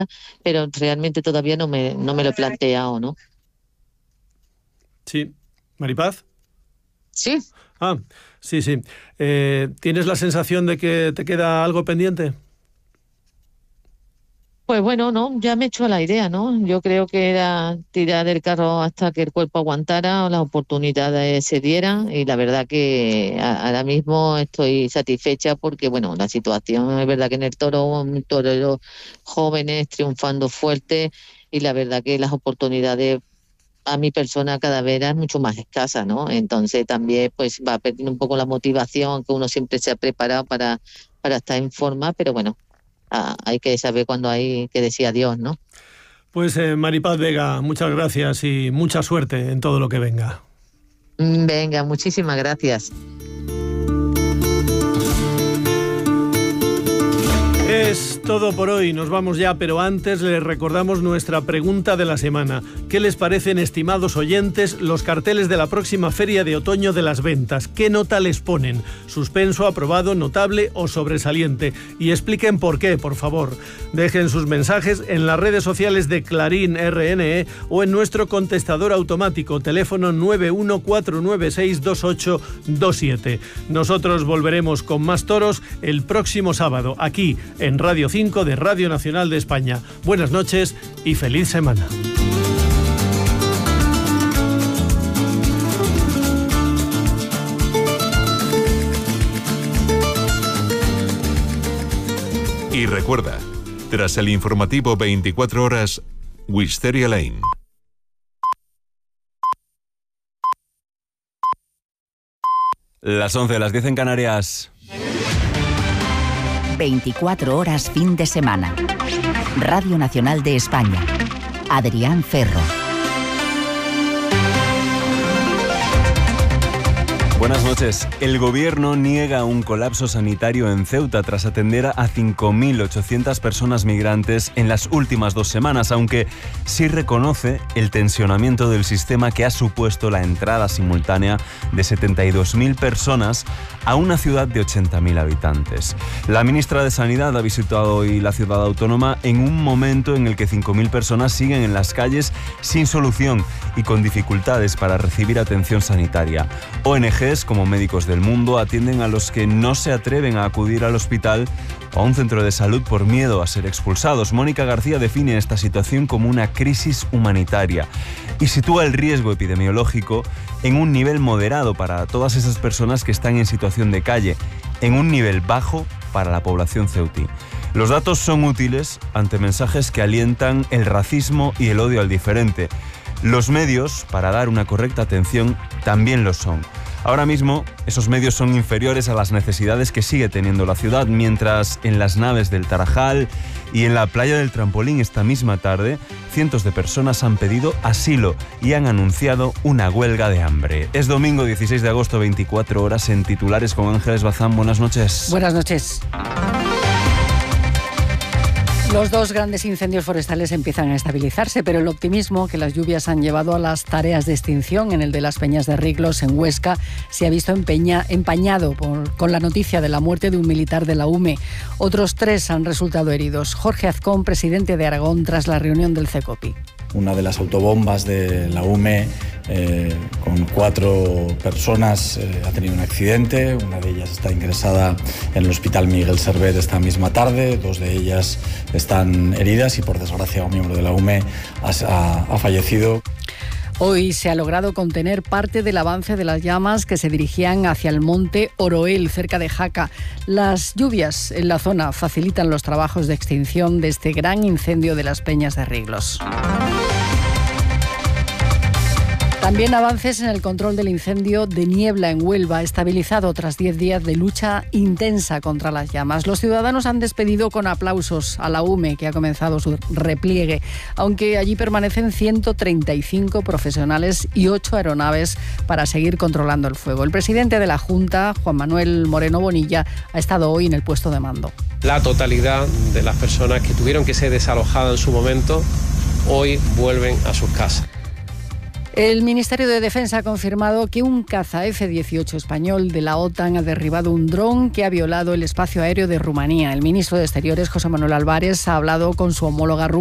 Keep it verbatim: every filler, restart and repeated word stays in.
pero realmente todavía no me, no me lo he planteado, ¿no? Sí. ¿Maripaz? Sí. Ah, sí, sí. Eh, ¿Tienes la sensación de que te queda algo pendiente? Pues bueno, no, ya me he hecho la idea, ¿no? Yo creo que era tirar del carro hasta que el cuerpo aguantara o las oportunidades se dieran y la verdad que a- ahora mismo estoy satisfecha porque, bueno, la situación es verdad que en el toro, un torero jóvenes triunfando fuerte y la verdad que las oportunidades a mi persona cada vez es mucho más escasa, ¿no? Entonces también pues va perdiendo un poco la motivación que uno siempre se ha preparado para, para estar en forma, pero bueno, ah, hay que saber cuándo hay que decir adiós, ¿no? Pues eh, Maripaz Vega, muchas gracias y mucha suerte en todo lo que venga. Mm, Venga, muchísimas gracias. Es todo por hoy, nos vamos ya, pero antes les recordamos nuestra pregunta de la semana. ¿Qué les parecen, estimados oyentes, los carteles de la próxima Feria de Otoño de las Ventas? ¿Qué nota les ponen? ¿Suspenso, aprobado, notable o sobresaliente? Y expliquen por qué, por favor. Dejen sus mensajes en las redes sociales de Clarín R N E o en nuestro contestador automático, teléfono nueve uno cuatro nueve seis dos ocho dos siete. Nosotros volveremos con más toros el próximo sábado, aquí en Radio cinco de Radio Nacional de España. Buenas noches y feliz semana. Y recuerda, tras el informativo veinticuatro horas, Wisteria Lane. Las once, las diez en Canarias. veinticuatro horas fin de semana. Radio Nacional de España. Adrián Ferro. Buenas noches. El gobierno niega un colapso sanitario en Ceuta tras atender a cinco mil ochocientas personas migrantes en las últimas dos semanas, aunque sí reconoce el tensionamiento del sistema que ha supuesto la entrada simultánea de setenta y dos mil personas a una ciudad de ochenta mil habitantes. La ministra de Sanidad ha visitado hoy la ciudad autónoma en un momento en el que cinco mil personas siguen en las calles sin solución y con dificultades para recibir atención sanitaria. O N Ges como Médicos del Mundo atienden a los que no se atreven a acudir al hospital o a un centro de salud por miedo a ser expulsados. Mónica García define esta situación como una crisis humanitaria y sitúa el riesgo epidemiológico en un nivel moderado para todas esas personas que están en situación de calle, en un nivel bajo para la población ceutí. Los datos son útiles ante mensajes que alientan el racismo y el odio al diferente. Los medios para dar una correcta atención también lo son. Ahora mismo, esos medios son inferiores a las necesidades que sigue teniendo la ciudad, mientras en las naves del Tarajal y en la playa del Trampolín esta misma tarde, cientos de personas han pedido asilo y han anunciado una huelga de hambre. Es domingo dieciséis de agosto, veinticuatro horas en Titulares con Ángeles Bazán. Buenas noches. Buenas noches. Los dos grandes incendios forestales empiezan a estabilizarse, pero el optimismo que las lluvias han llevado a las tareas de extinción en el de las Peñas de Riglos, en Huesca, se ha visto empeña, empañado por, con la noticia de la muerte de un militar de la U M E. Otros tres han resultado heridos. Jorge Azcón, presidente de Aragón, tras la reunión del CECOPI. Una de las autobombas de la U M E eh, con cuatro personas eh, ha tenido un accidente. Una de ellas está ingresada en el Hospital Miguel Servet esta misma tarde. Dos de ellas están heridas y por desgracia un miembro de la U M E ha, ha, ha fallecido. Hoy se ha logrado contener parte del avance de las llamas que se dirigían hacia el monte Oroel, cerca de Jaca. Las lluvias en la zona facilitan los trabajos de extinción de este gran incendio de las Peñas de Riglos. También avances en el control del incendio de Niebla en Huelva, estabilizado tras diez días de lucha intensa contra las llamas. Los ciudadanos han despedido con aplausos a la U M E, que ha comenzado su repliegue, aunque allí permanecen ciento treinta y cinco profesionales y ocho aeronaves para seguir controlando el fuego. El presidente de la Junta, Juan Manuel Moreno Bonilla, ha estado hoy en el puesto de mando. La totalidad de las personas que tuvieron que ser desalojadas en su momento, hoy vuelven a sus casas. El Ministerio de Defensa ha confirmado que un caza F dieciocho español de la OTAN ha derribado un dron que ha violado el espacio aéreo de Rumanía. El ministro de Exteriores, José Manuel Álvarez, ha hablado con su homóloga rumana